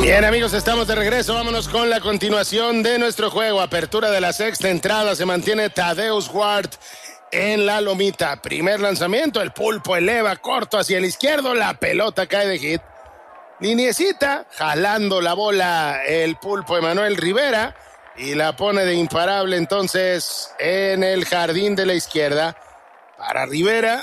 Bien, amigos, estamos de regreso. Vámonos con la continuación de nuestro juego. Apertura de la sexta entrada. Se mantiene Tadeusz Ward en la lomita. Primer lanzamiento. El pulpo eleva corto hacia el izquierdo. La pelota cae de hit. Liniecita, jalando la bola el pulpo Emanuel Rivera. Y la pone de imparable entonces en el jardín de la izquierda. Para Rivera.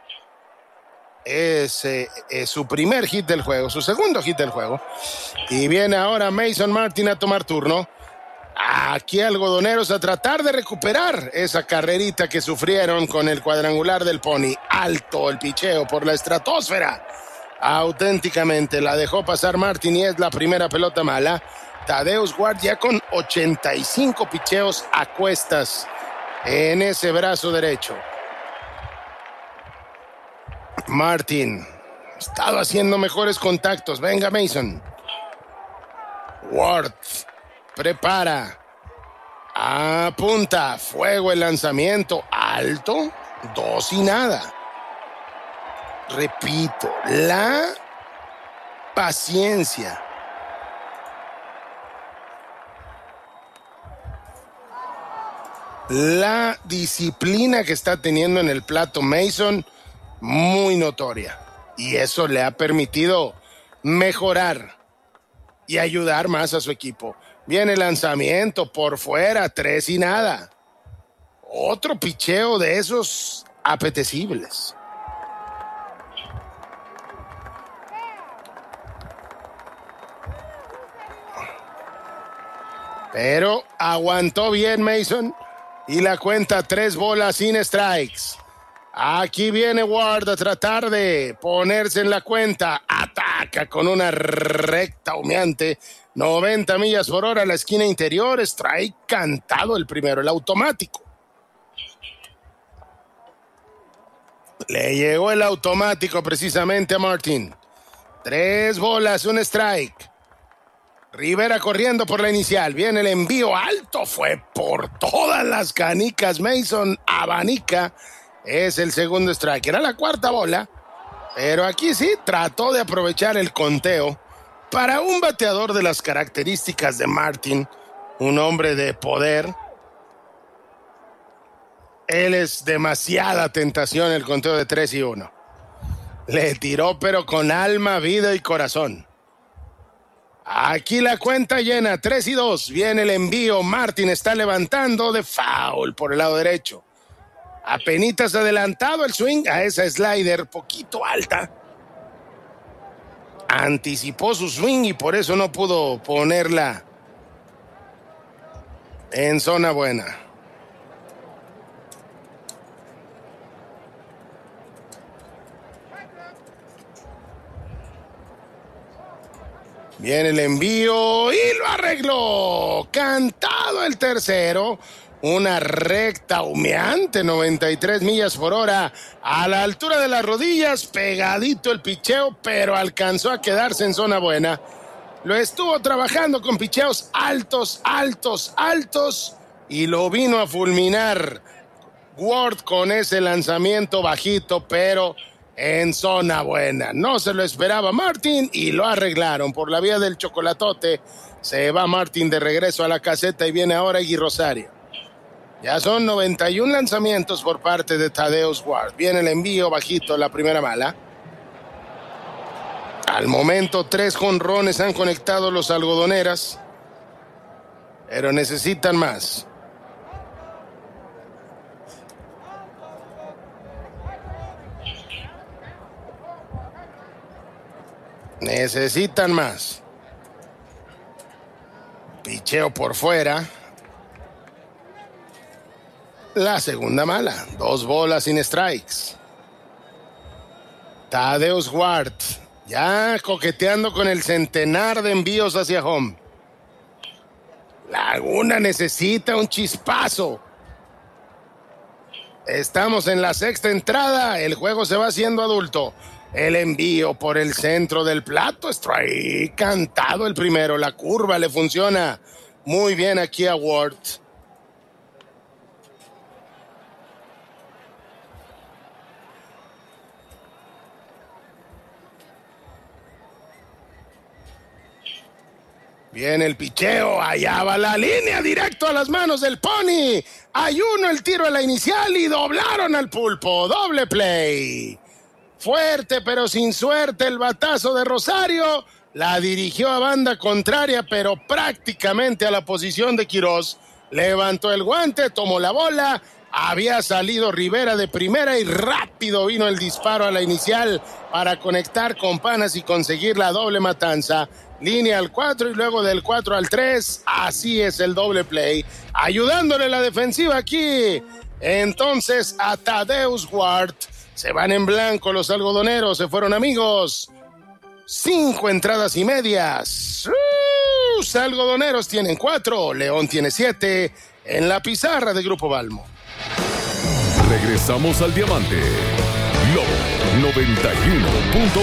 Es su primer hit del juego, su segundo hit del juego. Y viene ahora Mason Martin a tomar turno. Aquí algodoneros a tratar de recuperar esa carrerita que sufrieron con el cuadrangular del Pony. Alto el picheo por la estratosfera. Auténticamente la dejó pasar Martin y es la primera pelota mala. Tadeusz Ward ya con 85 picheos a cuestas en ese brazo derecho. Martin ha estado haciendo mejores contactos. Venga, Mason. Ward prepara. Apunta. Fuego el lanzamiento. Alto. 2 y nada. Repito, la paciencia. La disciplina que está teniendo en el plato Mason, muy notoria. Y eso le ha permitido mejorar y ayudar más a su equipo. Viene el lanzamiento por fuera, 3 y nada. Otro picheo de esos apetecibles. Pero aguantó bien Mason y la cuenta 3 bolas sin strikes. Aquí viene Ward a tratar de ponerse en la cuenta. Ataca con una recta humeante. 90 millas por hora a la esquina interior. Strike cantado el primero, el automático. Le llegó el automático precisamente a Martin. 3 bolas, un strike. Rivera corriendo por la inicial. Viene el envío alto. Fue por todas las canicas. Mason abanica. Es el segundo strike. Era la cuarta bola. Pero aquí sí trató de aprovechar el conteo. Para un bateador de las características de Martin, un hombre de poder, él es demasiada tentación el conteo de 3 y 1. Le tiró pero con alma, vida y corazón. Aquí la cuenta llena, 3 y 2. Viene el envío. Martin está levantando de foul por el lado derecho. Apenitas adelantado el swing a esa slider poquito alta. Anticipó su swing y por eso no pudo ponerla en zona buena. Viene el envío y lo arregló. Cantado el tercero. Una recta humeante, 93 millas por hora, a la altura de las rodillas, pegadito el picheo, pero alcanzó a quedarse en zona buena. Lo estuvo trabajando con picheos altos, altos, altos, y lo vino a fulminar Ward con ese lanzamiento bajito, pero en zona buena. No se lo esperaba Martin y lo arreglaron por la vía del chocolatote. Se va Martin de regreso a la caseta y viene ahora Iggy Rosario. Ya son 91 lanzamientos por parte de Tadeusz Ward. Viene el envío bajito, la primera mala. Al momento 3 jonrones han conectado los algodoneras, pero necesitan más. Necesitan más. Picheo por fuera. La segunda mala. 2 bolas sin strikes. Tadeusz Ward ya coqueteando con el centenar de envíos hacia home. Laguna necesita un chispazo. Estamos en la sexta entrada. El juego se va haciendo adulto. El envío por el centro del plato. Strike cantado el primero. La curva le funciona muy bien aquí a Ward. Viene el picheo, allá va la línea, directo a las manos del Pony. Hay uno, el tiro a la inicial y doblaron al Pulpo. Doble play. Fuerte pero sin suerte el batazo de Rosario. La dirigió a banda contraria, pero prácticamente a la posición de Quirós. Levantó el guante, tomó la bola. Había salido Rivera de primera y rápido vino el disparo a la inicial para conectar con Panas y conseguir la doble matanza. Línea al 4 y luego del 4 al 3. Así es el doble play. Ayudándole la defensiva aquí. Entonces a Tadeusz Ward. Se van en blanco los algodoneros. Se fueron, amigos. 5 entradas y medias. Los algodoneros tienen 4. León tiene 7. En la pizarra de Grupo Balmo. Regresamos al Diamante. Lobo 91.1.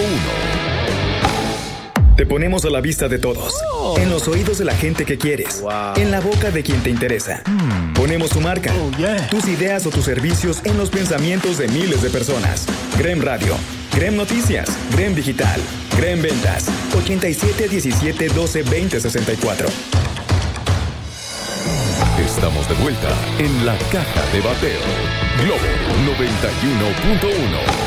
Te ponemos a la vista de todos, en los oídos de la gente que quieres, en la boca de quien te interesa. Ponemos tu marca, tus ideas o tus servicios en los pensamientos de miles de personas. Grem Radio, Grem Noticias, Grem Digital, Grem Ventas, 87 17 12 20 64. Estamos de vuelta en la caja de bateo. Globo 91.1.